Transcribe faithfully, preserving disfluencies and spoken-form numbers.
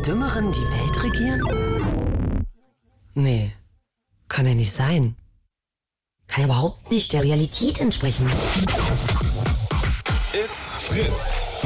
Dümmeren die Welt regieren? Nee, kann ja nicht sein. Kann ja überhaupt nicht der Realität entsprechen. It's Fritz.